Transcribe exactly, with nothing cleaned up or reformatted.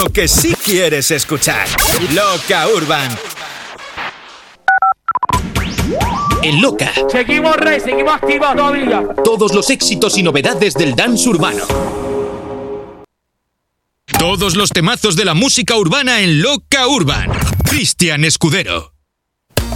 Lo que sí quieres escuchar. Loca Urban. En Loca. Seguimos rey, seguimos activos todavía. Todos los éxitos y novedades del dance urbano. Todos los temazos de la música urbana en Loca Urban. Cristian Escudero.